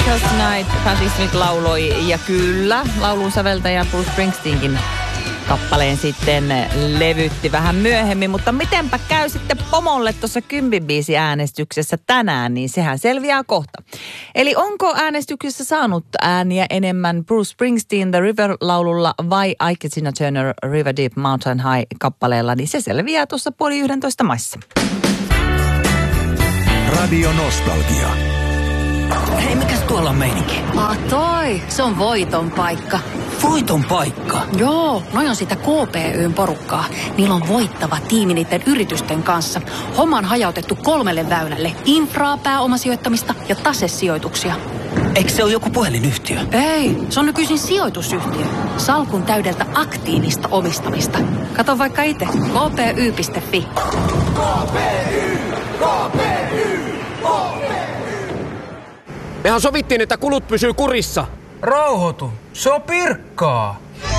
Because Tonight Patti Smith lauloi, ja kyllä, laulun säveltäjä Bruce Springsteenkin kappaleen sitten levytti vähän myöhemmin, mutta mitenpä käy sitten pomolle tuossa 10-biisi äänestyksessä tänään, niin sehän selviää kohta. Eli onko äänestyksessä saanut ääniä enemmän Bruce Springsteen The River-laululla vai Ike Tina Turner River Deep Mountain High kappaleella, niin se selviää tuossa 10:30 maissa. Radio Nostalgia. Hei, mikäs tuolla on meininki? Toi, se on voiton paikka. Voiton paikka? Joo, noi on sitä KPY:n porukkaa. Niillä on voittava tiimi niiden yritysten kanssa. Homma on hajautettu 3 väylälle. Infraa, pääomasijoittamista ja tasesijoituksia. Eikö se ole joku puhelinyhtiö? Ei, se on nykyisin sijoitusyhtiö. Salkun täydeltä aktiivista omistamista. Kato vaikka itse. kpy.fi. KPY! KPY! KPY! Mehän sovittiin, että kulut pysyy kurissa. Rauhoitu, se on Pirkkaa.